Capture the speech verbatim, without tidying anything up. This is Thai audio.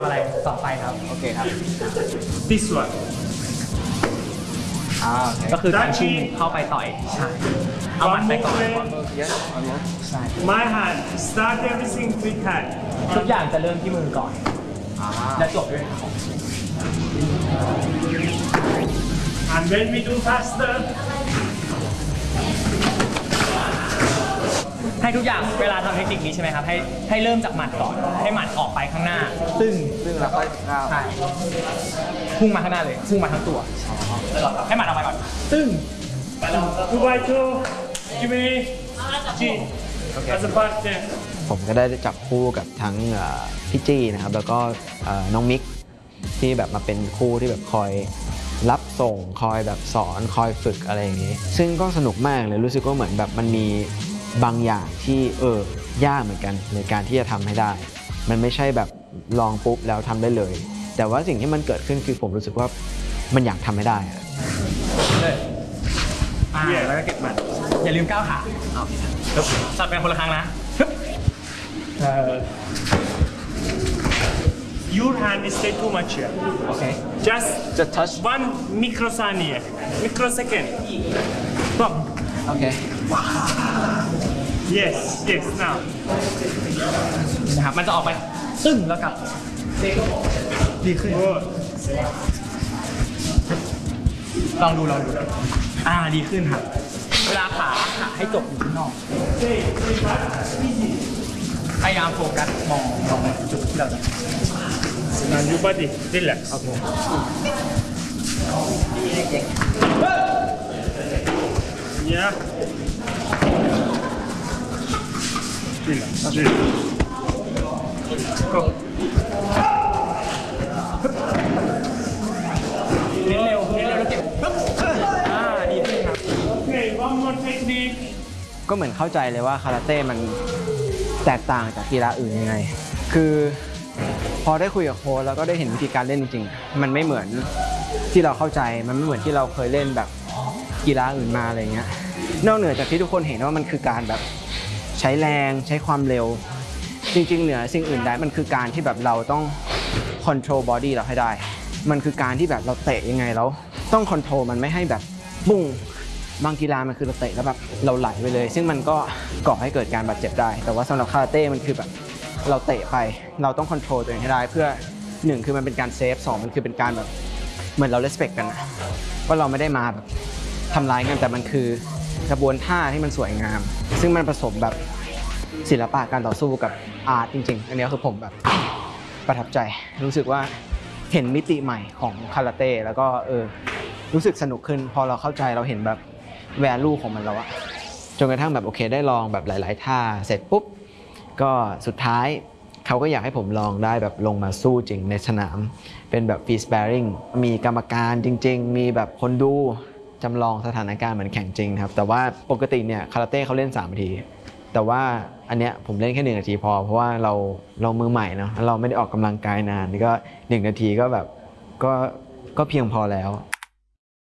อะไรสองไฟครับโอเคครับ This one อ่าก็คือการพุ่งเข้าไปต่อยใช่เอาหมัดไปก่อนใช่ My hand start everything with hand ทุกอย่างจะเริ่มที่มือก่อนและจบด้วยเท้า and when we do faster ให้ทุกอย่างเวลาทำเทคนิคนี้ใช่ไหมครับให้ให้เริ่มจากหมัดก่อนให้หมัดออกไปข้างหน้าซึ่งซึ่งเราค่อยก้าวใช่พุ่งมาข้างหน้าเลยพุ่งมาทั้งตัวให้หมัดออกไปก่อนซึ่ง two by two give me G as a partner ผมก็ได้จับคู่กับทั้งพี่จี้นะครับแล้วก็น้องมิกที่แบบมาเป็นคู่ที่แบบคอยรับส่งคอยแบบสอนคอยฝึกอะไรอย่างนี้ซึ่งก็สนุกมากเลยรู้สึกว่าเหมือนแบบมันมีบางอย่างที่เออยากเหมือนกันในการที่จะทำให้ได้มันไม่ใช่แบบลองปุ๊บแล้วทำได้เลยแต่ว่าสิ่งที่มันเกิดขึ้นคือผมรู้สึกว่ามันอยากทำให้ได้เลยอ่าแล้วก็เก็บมันอย่าลืมก้าวขาครับสับไปคนละครั้งนะเอ่อ Your hand is stay too much here. Okay. Just Just touch. one microsecond. Microsecond. Stop. Okay. Yes. Yes. Now. นะครับมันจะออกไปตึ้งแล้วกลับดีขึ้น Good. ลองดูลองดูอ่าดีขึ้นครับเวลาขาขาให้จบอยู่ข้างนอกพยายามโฟกัสมองมองจุดที่เราจะ And your body relax. Okay. Yeah. Relax. Relax. Go. เน้นเร็วเน้นเร็วแล้วเก็บอ่าดีขึ้นครับ Okay. One more technique. ก็เหมือนเข้าใจเลยว่าคาราเต้มันแตกต่างจากกีฬาอื่นยังไงคือพอได้คุยกับโค้ชแล้วก็ได้เห็นวิธีการเล่นจริงๆมันไม่เหมือนที่เราเข้าใจมันไม่เหมือนที่เราเคยเล่นแบบกีฬาอื่นมาอะไรเงี้ยนอกเหนือจากที่ทุกคนเห็นว่ามันคือการแบบใช้แรงใช้ความเร็วจริงๆเหนือสิ่งอื่นใดมันคือการที่แบบเราต้องคอนโทรลบอดี้เราให้ได้มันคือการที่แบบเราเตะยังไงแล้วต้องคอนโทรลมันไม่ให้แบบบุ้งบางกีฬามันคือเราเตะแล้วแบบเราไหลไปเลยซึ่งมันก็ก่อให้เกิดการบาดเจ็บได้แต่ว่าสำหรับคาราเต้มันคือแบบเราเตะไปเราต้องควบคุมตัวเองให้ได้เพื่อหนึ่งคือมันเป็นการเซฟสองมันคือเป็นการแบบเหมือนเราเลสเปคกันนะว่าเราไม่ได้มาแบบทำร้ายกันแต่มันคือกระบวนท่าที่มันสวยงามซึ่งมันผสมแบบศิลปะการต่อสู้กับอาร์ตจริงๆอันนี้คือผมแบบประทับใจรู้สึกว่าเห็นมิติใหม่ของคาราเต้แล้วก็เออรู้สึกสนุกขึ้นพอเราเข้าใจเราเห็นแบบแวลูของมันแล้วอะจนกระทั่งแบบโอเคได้ลองแบบหลายๆท่าเสร็จปุ๊บก็สุดท้ายเขาก็อยากให้ผมลองได้แบบลงมาสู้จริงในสนามเป็นแบบฟรีสแปริ่งมีกรรมการจริงๆมีแบบคนดูจำลองสถานการณ์เหมือนแข่งจริงครับแต่ว่าปกติเนี่ยคาราเต้เขาเล่นสามนาทีแต่ว่าอันเนี้ยผมเล่นแค่หนึ่งนาทีพอเพราะว่าเราเรามือใหม่เนาะเราไม่ได้ออกกำลังกายนานนี่ก็หนึ่งนาทีก็แบบก็ก็เพียงพอแล้ว